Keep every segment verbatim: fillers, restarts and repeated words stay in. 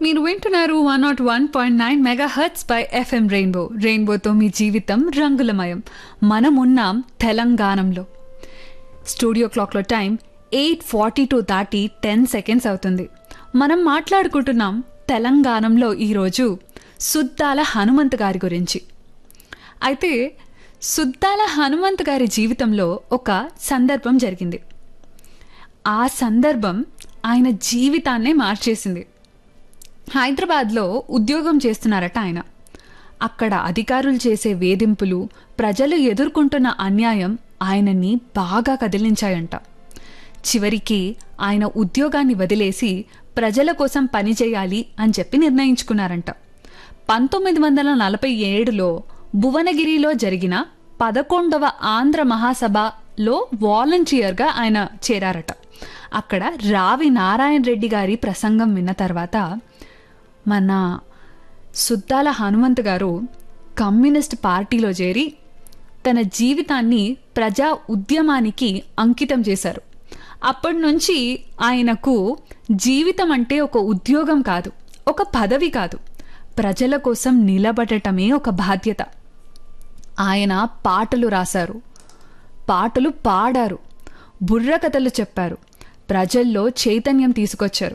మీరు వింటున్నారు one not one point nine mega hurts by FM rainbow. రెయిన్బోతో మీ జీవితం రంగులమయం. మనమున్నాం తెలంగాణలో. స్టూడియో క్లాక్లో టైం ఎయిట్ ఫార్టీ టూ దాటి టెన్ సెకండ్స్ అవుతుంది. మనం మాట్లాడుకుంటున్నాం తెలంగాణలో ఈరోజు సుద్దాల హనుమంత్ గారి గురించి. అయితే సుద్దాల హనుమంత్ గారి జీవితంలో ఒక సందర్భం జరిగింది. ఆ సందర్భం ఆయన జీవితాన్నే మార్చేసింది. హైదరాబాద్లో ఉద్యోగం చేస్తున్నారట ఆయన. అక్కడ అధికారులు చేసే వేధింపులు, ప్రజలు ఎదుర్కొంటున్న అన్యాయం ఆయనని బాగా కదిలించాయంట. చివరికి ఆయన ఉద్యోగాన్ని వదిలేసి ప్రజల కోసం పనిచేయాలి అని చెప్పి నిర్ణయించుకున్నారంట. పంతొమ్మిది వందల నలభై ఏడులో భువనగిరిలో జరిగిన పదకొండవ ఆంధ్ర మహాసభలో వాలంటీర్గా ఆయన చేరారట. అక్కడ రావి నారాయణ రెడ్డి గారి ప్రసంగం విన్న తర్వాత మన సుద్దాల హనుమంత్ గారు కమ్యూనిస్ట్ పార్టీలో చేరి తన జీవితాన్ని ప్రజా ఉద్యమానికి అంకితం చేశారు. అప్పటి నుంచి ఆయనకు జీవితం అంటే ఒక ఉద్యోగం కాదు, ఒక పదవి కాదు, ప్రజల కోసం నిలబడటమే ఒక బాధ్యత. ఆయన పాటలు రాశారు, పాటలు పాడారు, బుర్రకథలు చెప్పారు, ప్రజల్లో చైతన్యం తీసుకొచ్చారు.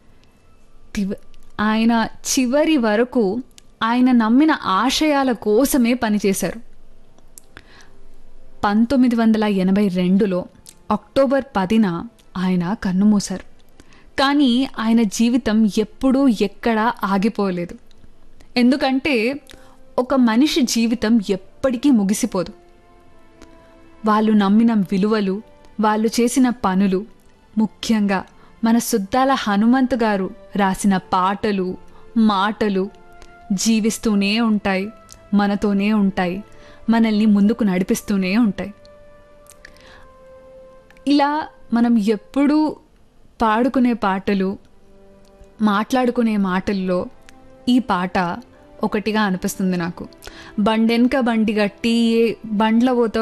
ఆయన చివరి వరకు ఆయన నమ్మిన ఆశయాల కోసమే పనిచేశారు. పంతొమ్మిది వందల ఎనభై రెండులో అక్టోబర్ పదిన ఆయన కన్నుమూశారు. కానీ ఆయన జీవితం ఎప్పుడూ ఎక్కడా ఆగిపోలేదు. ఎందుకంటే ఒక మనిషి జీవితం ఎప్పటికీ ముగిసిపోదు. వాళ్ళు నమ్మిన విలువలు, వాళ్ళు చేసిన పనులు, ముఖ్యంగా మన సుద్దాల హనుమంత్ గారు రాసిన పాటలు, మాటలు జీవిస్తూనే ఉంటాయి, మనతోనే ఉంటాయి, మనల్ని ముందుకు నడిపిస్తూనే ఉంటాయి. ఇలా మనం ఎప్పుడూ పాడుకునే పాటలు, మాట్లాడుకునే మాటల్లో ఈ పాట ఒకటిగా అనిపిస్తుంది నాకు. బండెనక బండి గట్టి బండ్ల పోత